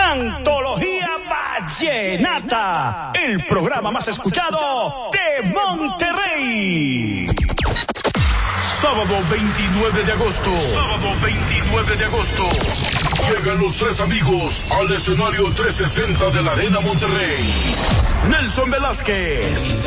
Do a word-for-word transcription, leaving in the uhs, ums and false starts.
Antología Vallenata, el programa más escuchado de Monterrey. Sábado veintinueve de agosto. Sábado veintinueve de agosto. Llegan los tres amigos al escenario trescientos sesenta de la Arena Monterrey. Nelson Velázquez,